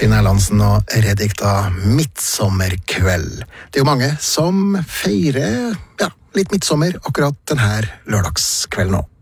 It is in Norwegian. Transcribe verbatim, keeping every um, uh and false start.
Finn Erlandsen og Redikta midtsommerkveld. Det er jo mange som feirer ja, litt midtsommer akkurat denne lørdagskvelden nå.